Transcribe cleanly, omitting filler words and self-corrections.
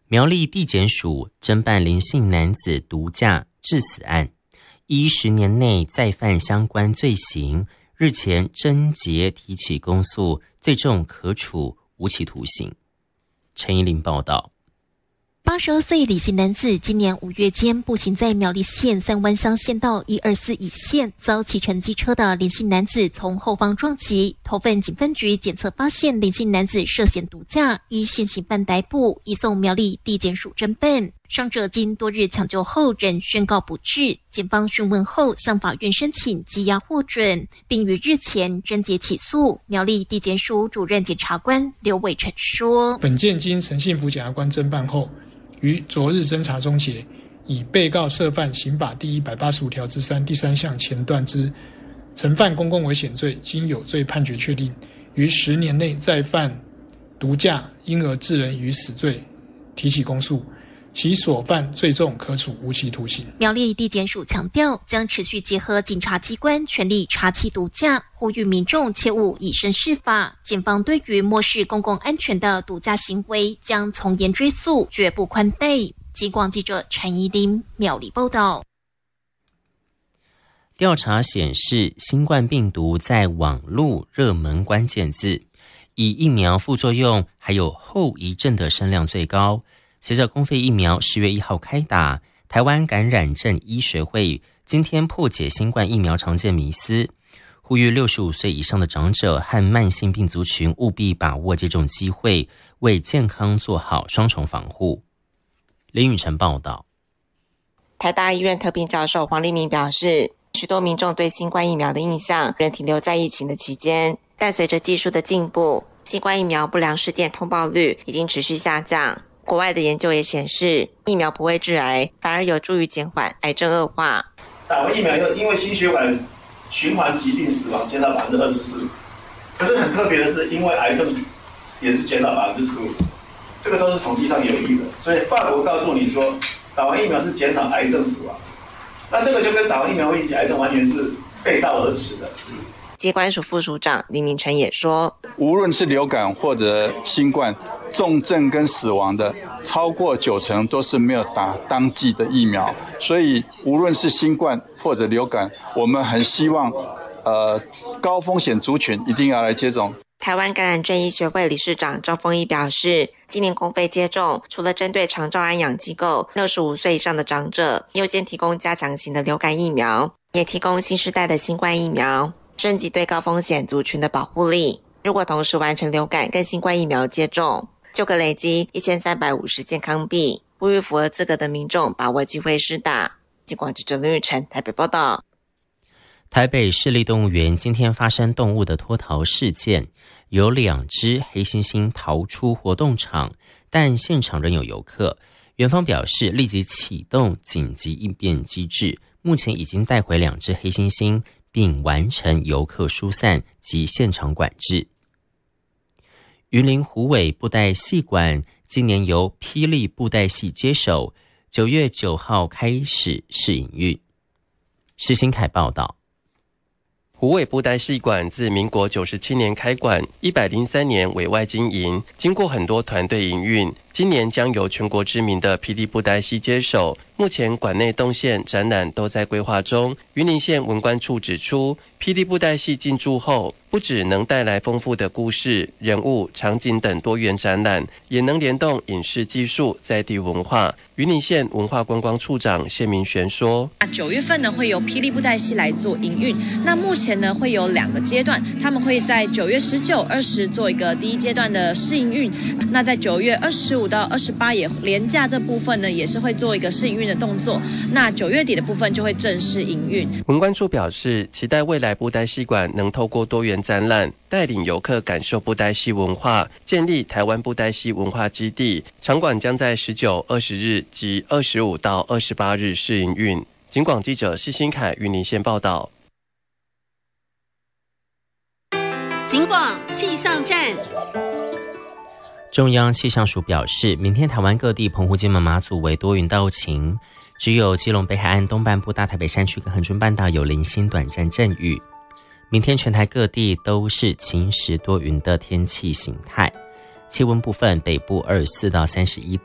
苗栗地检署侦办林姓男子毒驾致死案，依10年内再犯相关罪行，日前侦结提起公诉，最重可处无期徒刑。陈怡玲报道。 82岁李姓男子今年5月间步行在苗栗县三湾乡县道124乙线，遭骑乘机车的林姓男子从后方撞击。头份警分局检测发现林姓男子涉嫌毒驾，依现行犯逮捕，移送苗栗地检署侦办。伤者经多日抢救后仍宣告不治，检方讯问后向法院申请羁押获准，并于日前侦结起诉。苗栗地检署主任检察官刘伟成说： 本件经陈幸福检察官侦办后，于昨日侦查终结，以被告涉犯刑法第185条之3第3项前段之曾犯公共危险罪，经有罪判决确定，于10年内再犯毒驾因而致人于死罪，提起公诉，其所犯最重可处无期徒刑。 苗栗地检署强调，将持续结合警察机关全力查缉毒驾，呼吁民众切勿以身试法。检方对于漠视公共安全的毒驾行为，将从严追诉，绝不宽待。警广记者陈怡玲苗栗报道。 调查显示，新冠病毒在网络热门关键字，以疫苗副作用还有后遗症的声量最高。随着公费疫苗10月1号开打，台湾感染症医学会今天破解新冠疫苗常见迷思，呼吁65岁以上的长者和慢性病族群务必把握接种机会，为健康做好双重防护。林宇晨报道。 台大医院特聘教授黄立明表示，许多民众对新冠疫苗的印象仍停留在疫情的期间，但随着技术的进步，新冠疫苗不良事件通报率已经持续下降。国外的研究也显示，疫苗不会致癌，反而有助于减缓癌症恶化。 打完疫苗以后，因为心血管循环疾病死亡减少24%，可是很特别的是，因为癌症也是减少15%，这个都是统计上有益的。所以法国告诉你说，打完疫苗是减少癌症死亡，那这个就跟打完疫苗会引起癌症完全是背道而驰的。 疾管署副署长林明成也说， 无论是流感或者新冠，重症跟死亡的超过90%都是没有打当剂的疫苗，所以无论是新冠或者流感，我们很希望高风险族群一定要来接种。 台湾感染症医学会理事长赵丰毅表示，今年公费接种除了针对长照安养机构65岁以上的长者，优先提供加强型的流感疫苗，也提供新世代的新冠疫苗，升级对高风险族群的保护力。如果同时完成流感跟新冠疫苗接种，就可累积1350健康币，呼吁符合资格的民众把握机会施打。警广记者林玉成台北报道。 台北市立动物园今天发生动物的脱逃事件，有2只黑猩猩逃出活动场，但现场仍有游客。园方表示立即启动紧急应变机制，目前已经带回2只黑猩猩，并完成游客疏散及现场管制。云林虎尾布袋戏馆今年由霹雳布袋戏接手，9月9号开始试营运。施新凯报道。 虎尾布袋戏馆自民国97年开馆，103年委外经营，经过很多团队营运，今年将由全国知名的霹雳布袋戏接手。目前馆内动线展览都在规划中。云林县文管处指出，霹雳布袋戏进驻后，不只能带来丰富的故事、人物、场景等多元展览，也能联动影视技术、在地文化。云林县文化观光处长谢明玄说 ：9月份呢会由霹雳布袋戏来做营运，那目前呢会有2个阶段，他们会在9月19、20做一个第一阶段的试营运，那在9月25到28也连假这部分呢也是会做一个试营运的动作，那9月底的部分就会正式营运。 文管处表示，期待未来布袋戏馆能透过多元展览，带领游客感受布袋戏文化，建立台湾布袋戏文化基地。场馆将在19、20日及25到28日试营运。警广记者施新凯云林县报道。 警广气象站。 中央气象署表示，明天台湾各地澎湖、金门、马祖为多云到晴，只有基隆北海岸东半部、大台北山区跟恒春半岛有零星短暂阵雨。明天全台各地都是晴时多云的天气形态，气温部分北部24到31